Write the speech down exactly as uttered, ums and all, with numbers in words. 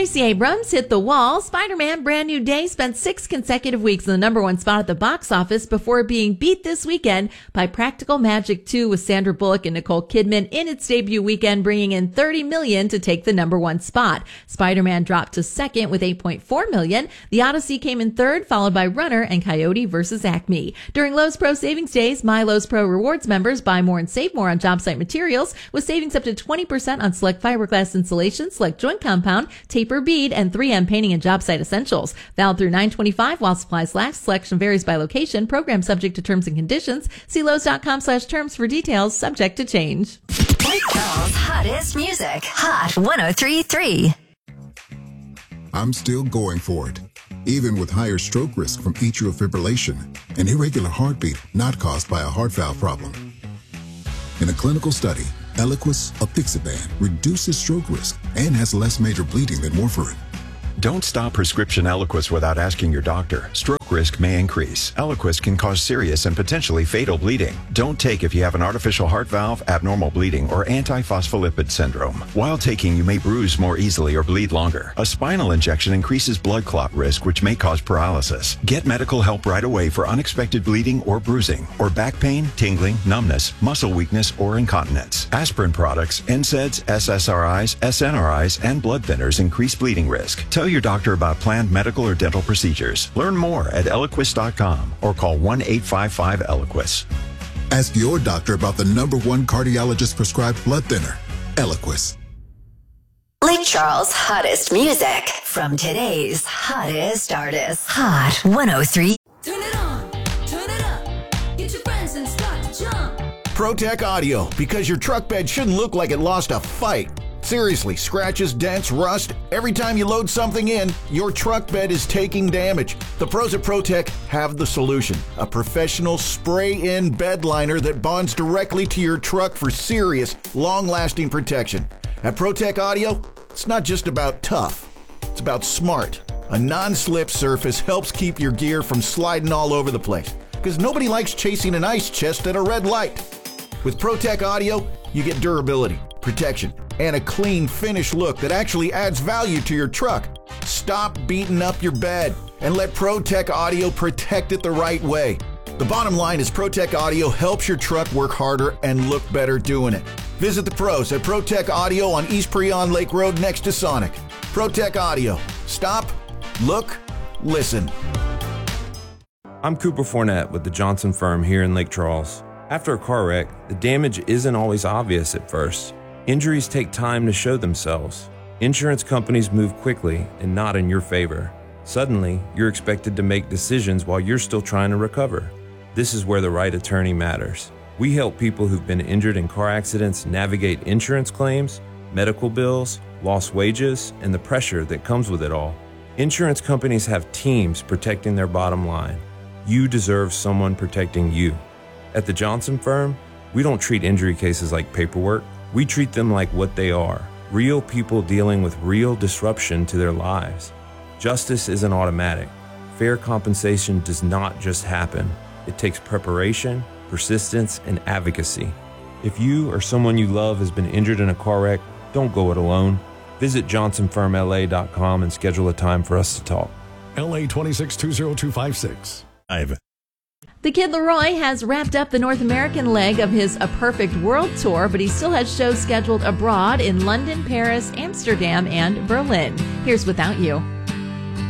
Stacey Abrams hit the wall. Spider-Man Brand New Day spent six consecutive weeks in the number one spot at the box office before being beat this weekend by Practical Magic two with Sandra Bullock and Nicole Kidman in its debut weekend, bringing in thirty million dollars to take the number one spot. Spider-Man dropped to second with eight point four million dollars. The Odyssey came in third, followed by Runner and Coyote versus Acme. During Lowe's Pro Savings Days, My Lowe's Pro Rewards members buy more and save more on job site materials with savings up to twenty percent on select fiberglass insulation, select joint compound, taper bead, and three M painting and job site essentials. Valid through nine twenty-five while supplies last. Selection varies by location. Program subject to terms and conditions. See Lowe's.com slash terms for details. Subject to change. Lake Charles' hottest music. Hot one oh three point three. I'm still going for it, even with higher stroke risk from atrial fibrillation, an irregular heartbeat not caused by a heart valve problem. In a clinical study, Eliquis, apixaban, reduces stroke risk and has less major bleeding than warfarin. Don't stop prescription Eliquis without asking your doctor. Stroke risk may increase. Eliquis can cause serious and potentially fatal bleeding. Don't take if you have an artificial heart valve, abnormal bleeding, or antiphospholipid syndrome. While taking, you may bruise more easily or bleed longer. A spinal injection increases blood clot risk, which may cause paralysis. Get medical help right away for unexpected bleeding or bruising, or back pain, tingling, numbness, muscle weakness, or incontinence. Aspirin products, N SAIDs, S S R Is, S N R Is, and blood thinners increase bleeding risk. Tell your doctor about planned medical or dental procedures. Learn more at Eliquis dot com or call one eight five five Eliquis. Ask your doctor about the number one cardiologist prescribed blood thinner, Eliquis. Lake Charles' hottest music from today's hottest artists. Hot one oh three. Turn it on, turn it up. Get your friends and start to jump. ProTech Audio, because your truck bed shouldn't look like it lost a fight. Seriously, scratches, dents, rust. Every time you load something in, your truck bed is taking damage. The pros at ProTech have the solution. A professional spray-in bed liner that bonds directly to your truck for serious, long-lasting protection. At ProTech Audio, it's not just about tough. It's about smart. A non-slip surface helps keep your gear from sliding all over the place, because nobody likes chasing an ice chest at a red light. With ProTech Audio, you get durability, protection, and a clean, finished look that actually adds value to your truck. Stop beating up your bed and let ProTech Audio protect it the right way. The bottom line is ProTech Audio helps your truck work harder and look better doing it. Visit the pros at ProTech Audio on East Preon Lake Road next to Sonic. ProTech Audio. Stop, look, listen. I'm Cooper Fournette with the Johnson Firm here in Lake Charles. After a car wreck, the damage isn't always obvious at first. Injuries take time to show themselves. Insurance companies move quickly and not in your favor. Suddenly, you're expected to make decisions while you're still trying to recover. This is where the right attorney matters. We help people who've been injured in car accidents navigate insurance claims, medical bills, lost wages, and the pressure that comes with it all. Insurance companies have teams protecting their bottom line. You deserve someone protecting you. At the Johnson Firm, we don't treat injury cases like paperwork. We treat them like what they are, real people dealing with real disruption to their lives. Justice isn't automatic. Fair compensation does not just happen. It takes preparation, persistence, and advocacy. If you or someone you love has been injured in a car wreck, don't go it alone. Visit Johnson Firm L A dot com and schedule a time for us to talk. L A two six two zero two five six. The Kid Laroi has wrapped up the North American leg of his A Perfect World tour, but he still has shows scheduled abroad in London, Paris, Amsterdam, and Berlin. Here's Without You.